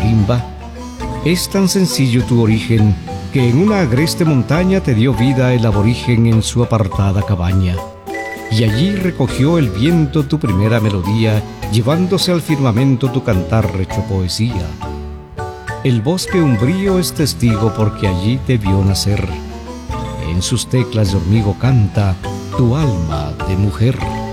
Kalimba. Es tan sencillo tu origen que en una agreste montaña te dio vida el aborigen en su apartada cabaña. Y allí recogió el viento tu primera melodía, llevándose al firmamento tu cantar hecho poesía. El bosque umbrío es testigo porque allí te vio nacer. En sus teclas de hormigo canta tu alma de mujer.